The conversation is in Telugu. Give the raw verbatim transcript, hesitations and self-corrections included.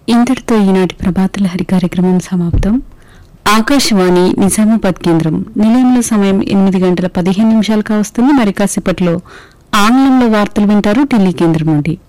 ఇంతటితో ఈనాటి ప్రభాత లహరి కార్యక్రమం సమాప్తం. ఆకాశవాణి నిజామాబాద్ కేంద్రం నిలయంలో సమయం ఎనిమిది గంటల పదిహేను నిమిషాలు కావస్తుంది. మరి కాసేపట్లో ఆంగ్లంలో వార్తలు వింటారు ఢిల్లీ కేంద్రం నుండి.